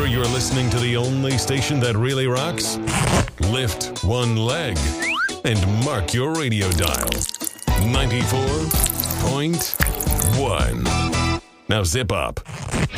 you're listening to the only station that really rocks? Lift one leg and mark your radio dial. 94.1. Now zip up.